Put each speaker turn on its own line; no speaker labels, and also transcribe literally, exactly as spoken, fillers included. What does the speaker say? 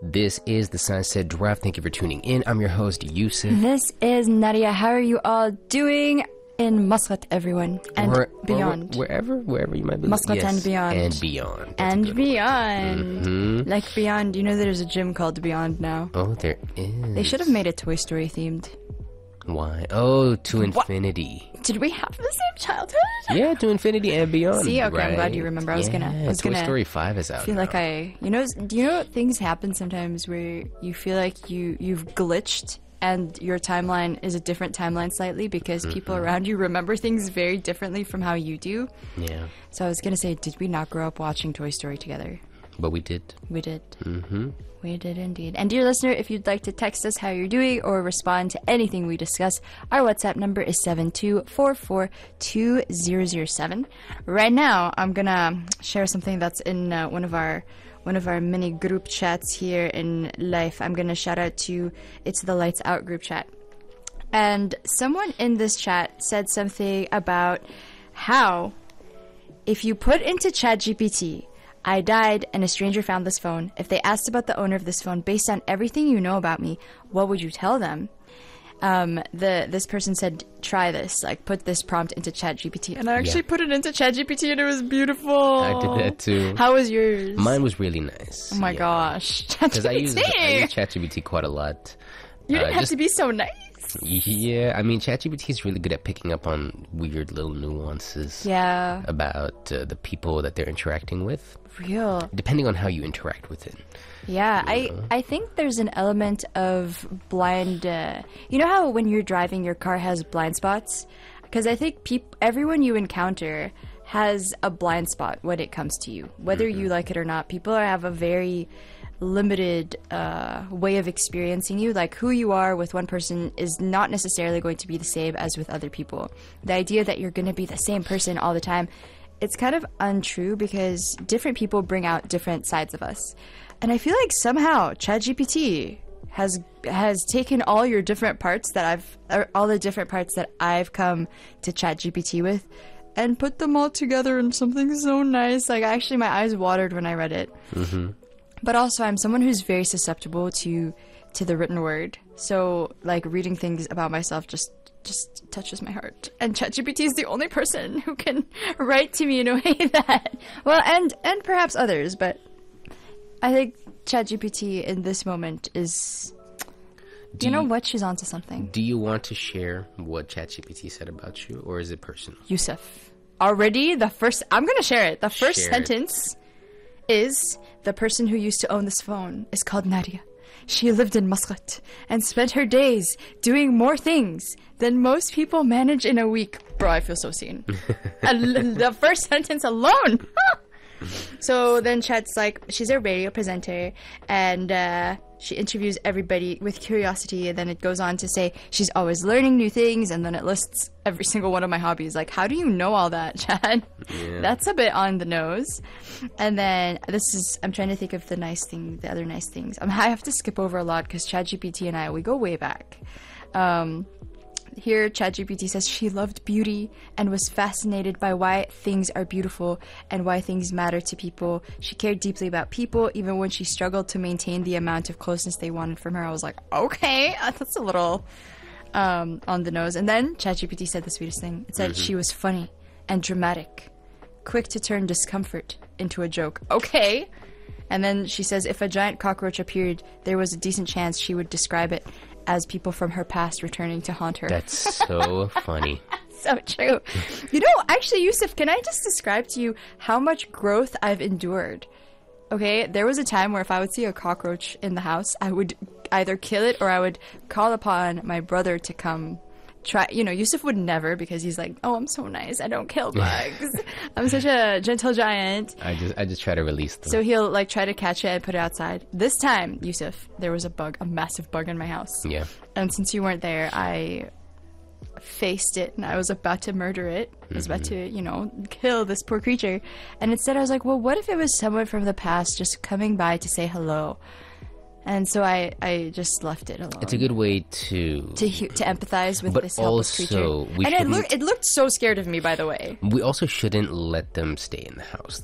This is the Sunset Drive. Thank you for tuning in. I'm your host, Yusuf.
This is Nadia. How are you all doing in Muscat, everyone, and
Or-
beyond?
or wherever, wherever you might be.
Muscat
Yes,
and beyond.
And beyond. That's a
and
good one.
beyond.
Mhm.
Like Beyond, you know there's a gym called Beyond now.
Oh, there is.
They should have made it Toy Story themed.
Why? Oh, to infinity.
Did we have the same childhood?
Yeah, to infinity and beyond.
See, okay, I'm glad
right?
you remember. I was
yeah,
gonna- I was
Toy
gonna
Story five is out.
I feel
now.
like I, you know, do you know things happen sometimes where you feel like you you've glitched and your timeline is a different timeline slightly because people around you remember things very differently from how you do.
Yeah,
So I was gonna say, did we not grow up watching Toy Story together?
but we did.
We did.
Mm-hmm.
We did indeed. And dear listener, if you'd like to text us how you're doing or respond to anything we discuss, our WhatsApp number is seven two four four two zero zero seven. Right now, I'm gonna share something that's in uh, one of our one of our mini group chats here in Life. I'm gonna shout out to It's the Lights Out group chat. And someone in this chat said something about how if you put into ChatGPT, I died and a stranger found this phone. If they asked about the owner of this phone based on everything you know about me, what would you tell them? Um, the this person said, try this, like put this prompt into ChatGPT. And I actually
Yeah.
put it into ChatGPT and it was beautiful.
I did that too.
How was yours?
Mine was really nice.
Oh my
yeah.
gosh.
Because I use, I
ChatGPT.
use ChatGPT quite a lot.
You didn't
Uh,
have
just-
to be so nice.
Yeah, I mean, ChatGPT is really good at picking up on weird little nuances
Yeah,
about uh, the people that they're interacting with,
real.
depending on how you interact with it.
Yeah, I, I think there's an element of blind. Uh, you know how when you're driving, your car has blind spots? Because I think peop- everyone you encounter has a blind spot when it comes to you. Whether you like it or not, people are, have a very limited uh, way of experiencing you. Like who you are with one person is not necessarily going to be the same as with other people. The idea that you're going to be the same person all the time, it's kind of untrue because different people bring out different sides of us. And I feel like somehow ChatGPT has has taken all your different parts that I've or all the different parts that I've come to ChatGPT with and put them all together in something so nice. Like actually my eyes watered when I read it.
Mm-hmm.
But also I'm someone who's very susceptible to to the written word. So like reading things about myself just just touches my heart. And ChatGPT is the only person who can write to me in a way that well and and perhaps others, but I think ChatGPT in this moment is
Do
you know
you-
what, she's onto something.
Do you want to share what ChatGPT said about you, or is it personal?
Yusuf. Already the first I'm gonna share it. The first
Share it.
sentence is the person who used to own this phone is called Nadia. She lived in Muscat and spent her days doing more things than most people manage in a week. Bro, I feel so seen. Al- the first sentence alone. So then Chat's like, she's a radio presenter and uh, she interviews everybody with curiosity, and then it goes on to say she's always learning new things, and then it lists every single one of my hobbies. Like, how do you know all that, Chad?
Yeah.
That's a bit on the nose. And then this is, I'm trying to think of the nice thing, the other nice things. Um, I have to skip over a lot because ChatGPT and I, we go way back. Um, Here, ChatGPT says she loved beauty and was fascinated by why things are beautiful and why things matter to people. She cared deeply about people, even when she struggled to maintain the amount of closeness they wanted from her. I was like, okay, that's a little um, on the nose. And then ChatGPT said the sweetest thing. It said she was funny and dramatic, quick to turn discomfort into a joke. Okay. And then she says if a giant cockroach appeared, there was a decent chance she would describe it as people from her past returning to haunt her.
That's so funny.
So true. You know, actually, Yusuf, can I just describe to you how much growth I've endured? Okay, there was a time where if I would see a cockroach in the house, I would either kill it or I would call upon my brother to come try. You know, Yusuf would never, because he's like, oh, I'm so nice, I don't kill bugs. I'm such a gentle giant.
I just, I just try to release them.
So he'll like try to catch it and put it outside. This time, Yusuf, there was a bug, a massive bug in my house.
yeah.
And since you weren't there, I faced it and I was about to murder it. I was about to, you know, kill this poor creature. And instead I was like, well, what if it was someone from the past just coming by to say hello? And so I, I just left it alone.
It's a good way to
to hu- to empathize with
But
this helpless
also,
creature.
we
And it
shouldn't-
looked it looked so scared of me, by the way.
We also shouldn't let them stay in the house,